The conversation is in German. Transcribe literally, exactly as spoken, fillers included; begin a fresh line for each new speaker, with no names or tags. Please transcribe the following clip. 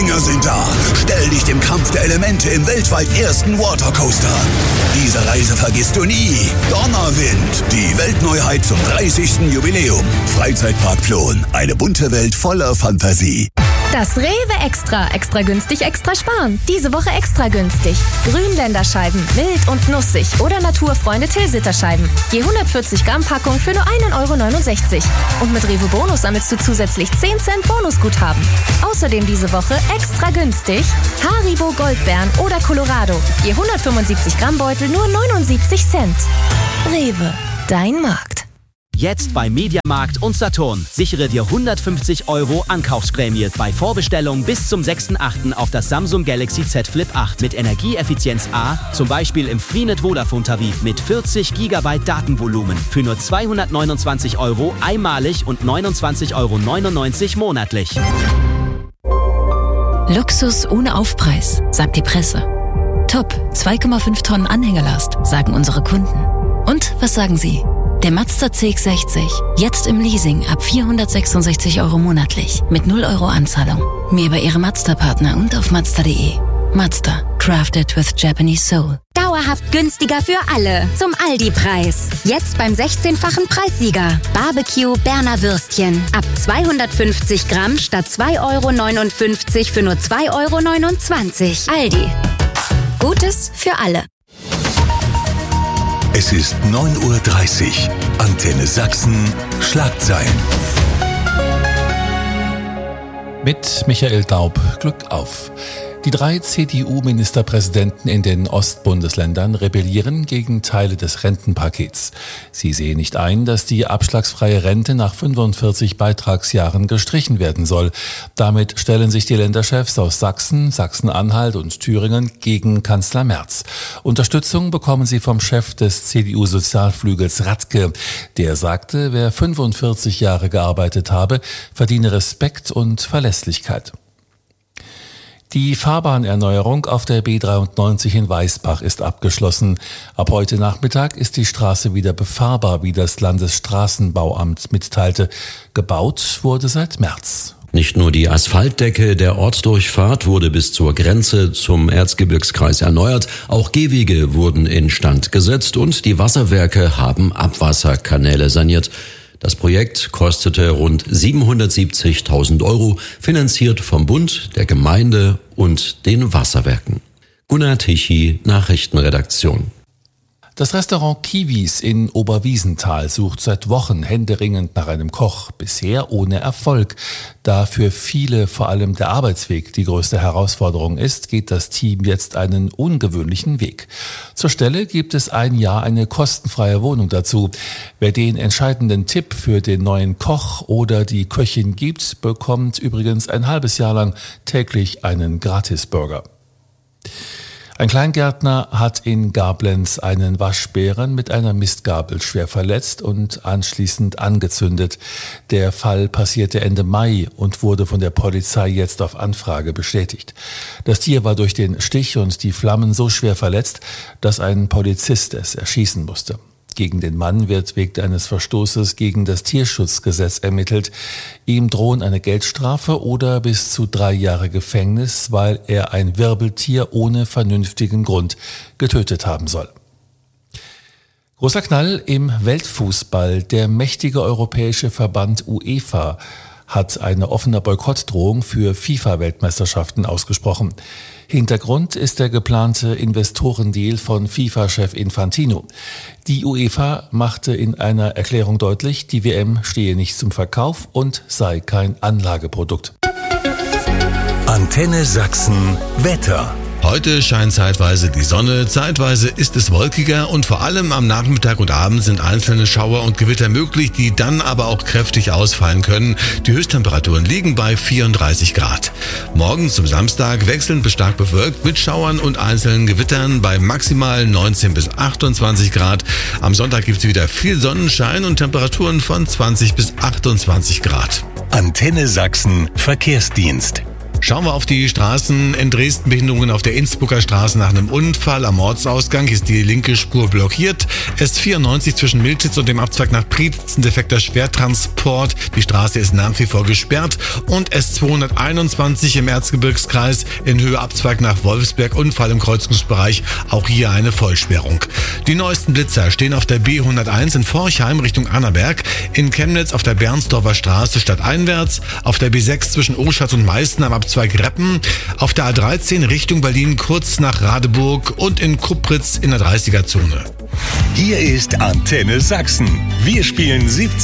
Dinger sind da. Stell dich dem Kampf der Elemente im weltweit ersten Watercoaster. Diese Reise vergisst du nie. Donnerwind, die Weltneuheit zum dreißigsten Jubiläum. Freizeitpark Plon, eine bunte Welt voller Fantasie.
Das Rewe Extra. Extra günstig, extra sparen. Diese Woche extra günstig. Grünländerscheiben, mild und nussig oder Naturfreunde Tilsiterscheiben. Je hundertvierzig Gramm Packung für nur ein Euro neunundsechzig. Und mit Rewe Bonus sammelst du zusätzlich zehn Cent Bonusguthaben. Außerdem diese Woche extra günstig Haribo Goldbeeren oder Colorado. Je hundertfünfundsiebzig Gramm Beutel nur neunundsiebzig Cent. Rewe, dein Markt.
Jetzt bei Mediamarkt und Saturn. Sichere dir hundertfünfzig Euro Ankaufsprämie bei Vorbestellung bis zum sechsten achten auf das Samsung Galaxy Z Flip acht mit Energieeffizienz A, zum Beispiel im Freenet Vodafone Tarif mit vierzig Gigabyte Datenvolumen für nur zweihundertneunundzwanzig Euro einmalig und neunundzwanzig Euro neunundneunzig monatlich.
Luxus ohne Aufpreis, sagt die Presse. Top, zwei Komma fünf Tonnen Anhängerlast, sagen unsere Kunden. Und was sagen Sie? Der Mazda C X sechzig, jetzt im Leasing ab vierhundertsechsundsechzig Euro monatlich mit null Euro Anzahlung. Mehr bei Ihrem Mazda-Partner und auf Mazda punkt de. Mazda, crafted with Japanese soul.
Dauerhaft günstiger für alle. Zum Aldi-Preis. Jetzt beim sechzehnfachen Preissieger. Barbecue Berner Würstchen. Ab zweihundertfünfzig Gramm statt zwei Euro neunundfünfzig für nur zwei Euro neunundzwanzig. Aldi. Gutes für alle.
Es ist neun Uhr dreißig. Antenne Sachsen. Schlagzeilen.
Mit Michael Daub. Glück auf. Die drei C D U-Ministerpräsidenten in den Ostbundesländern rebellieren gegen Teile des Rentenpakets. Sie sehen nicht ein, dass die abschlagsfreie Rente nach fünfundvierzig Beitragsjahren gestrichen werden soll. Damit stellen sich die Länderchefs aus Sachsen, Sachsen-Anhalt und Thüringen gegen Kanzler Merz. Unterstützung bekommen sie vom Chef des C D U-Sozialflügels Radke. Der sagte, wer fünfundvierzig Jahre gearbeitet habe, verdiene Respekt und Verlässlichkeit. Die Fahrbahnerneuerung auf der B dreiundneunzig in Weißbach ist abgeschlossen. Ab heute Nachmittag ist die Straße wieder befahrbar, wie das Landesstraßenbauamt mitteilte. Gebaut wurde seit März.
Nicht nur die Asphaltdecke der Ortsdurchfahrt wurde bis zur Grenze zum Erzgebirgskreis erneuert, auch Gehwege wurden instand gesetzt und die Wasserwerke haben Abwasserkanäle saniert. Das Projekt kostete rund siebenhundertsiebzigtausend Euro, finanziert vom Bund, der Gemeinde und den Wasserwerken. Gunnar Tichy, Nachrichtenredaktion.
Das Restaurant Kiwis in Oberwiesenthal sucht seit Wochen händeringend nach einem Koch, bisher ohne Erfolg. Da für viele vor allem der Arbeitsweg die größte Herausforderung ist, geht das Team jetzt einen ungewöhnlichen Weg. Zur Stelle gibt es ein Jahr eine kostenfreie Wohnung dazu. Wer den entscheidenden Tipp für den neuen Koch oder die Köchin gibt, bekommt übrigens ein halbes Jahr lang täglich einen Gratisburger. Ein Kleingärtner hat in Gablenz einen Waschbären mit einer Mistgabel schwer verletzt und anschließend angezündet. Der Fall passierte Ende Mai und wurde von der Polizei jetzt auf Anfrage bestätigt. Das Tier war durch den Stich und die Flammen so schwer verletzt, dass ein Polizist es erschießen musste. Gegen den Mann wird wegen eines Verstoßes gegen das Tierschutzgesetz ermittelt. Ihm drohen eine Geldstrafe oder bis zu drei Jahre Gefängnis, weil er ein Wirbeltier ohne vernünftigen Grund getötet haben soll. Großer Knall im Weltfußball. Der mächtige europäische Verband UEFA hat eine offene Boykottdrohung für FIFA-Weltmeisterschaften ausgesprochen. Hintergrund ist der geplante Investorendeal von FIFA-Chef Infantino. Die UEFA machte in einer Erklärung deutlich, die W M stehe nicht zum Verkauf und sei kein Anlageprodukt.
Antenne Sachsen Wetter.
Heute scheint zeitweise die Sonne, zeitweise ist es wolkiger und vor allem am Nachmittag und Abend sind einzelne Schauer und Gewitter möglich, die dann aber auch kräftig ausfallen können. Die Höchsttemperaturen liegen bei vierunddreißig Grad. Morgen zum Samstag wechselnd bis stark bewölkt mit Schauern und einzelnen Gewittern bei maximal neunzehn bis achtundzwanzig Grad. Am Sonntag gibt es wieder viel Sonnenschein und Temperaturen von zwanzig bis achtundzwanzig Grad.
Antenne Sachsen Verkehrsdienst.
Schauen wir auf die Straßen in Dresden. Behinderungen auf der Innsbrucker Straße nach einem Unfall. Am Ortsausgang ist die linke Spur blockiert. S vierundneunzig zwischen Miltitz und dem Abzweig nach Prietz, ein defekter Schwertransport. Die Straße ist nach wie vor gesperrt. Und S zweihunderteinundzwanzig im Erzgebirgskreis in Höhe Abzweig nach Wolfsberg. Unfall im Kreuzungsbereich. Auch hier eine Vollsperrung. Die neuesten Blitzer stehen auf der B hunderteins in Forchheim Richtung Annaberg. In Chemnitz auf der Bernsdorfer Straße stadteinwärts. Auf der B sechs zwischen Oschatz und Meißen am Abzweig Reppen. Auf der A dreizehn Richtung Berlin kurz nach Radeburg und in Kupritz in der dreißiger Zone.
Hier ist Antenne Sachsen. Wir spielen siebzig